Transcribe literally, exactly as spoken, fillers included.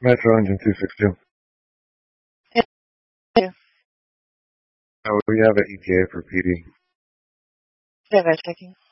Metro engine two six two. Yeah. Uh, we have an E T A for P D. Standby checking.